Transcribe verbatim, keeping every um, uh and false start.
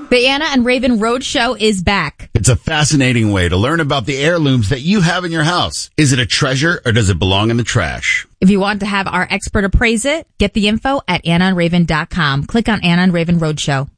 The Anna and Raven Roadshow is back. It's a fascinating way to learn about the heirlooms that you have in your house. Is it a treasure or does it belong in the trash? If you want to have our expert appraise it, get the info at anna and raven dot com. Click on Anna and Raven Roadshow.